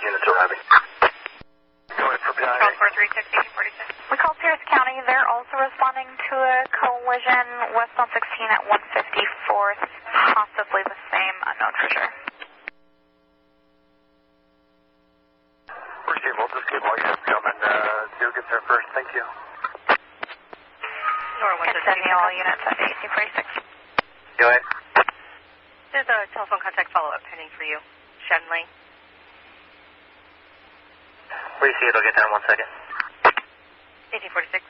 units arriving. Going for battalion. Control 436, 1846. We called Pierce County. They're also responding to a collision west on 16 at 154th. Possibly the same, unknown for sure. Receive, we'll just keep all units coming. Do get there first. Thank you. And sending all units at 1846. Go ahead. There's a telephone contact follow-up pending for you. Shenley. Receive, I'll get there in 1 second. 1846.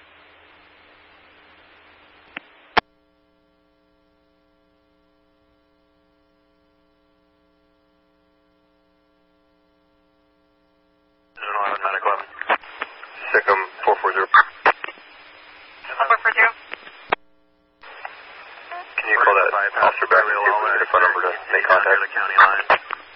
Sikkim 440. 440. Can you call that officer back and see if we can get a phone number to make contact? The county line.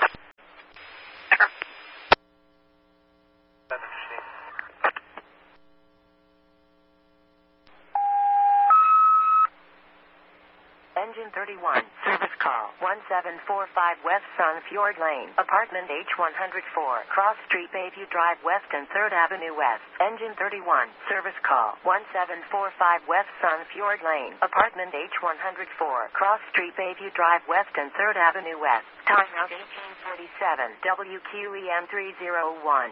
Engine 31, service call, 1745 West Sun Fjord Lane, apartment H104, Cross Street, Bayview Drive West and 3rd Avenue West. Engine 31, service call, 1745 West Sun Fjord Lane, apartment H104, Cross Street, Bayview Drive West and 3rd Avenue West. Time now 1847, WQEM 301.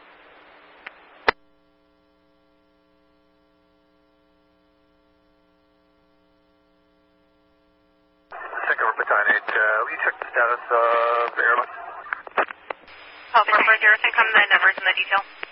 Battalion 8, will you check the status of the airline? Call 440, send come the numbers and the detail.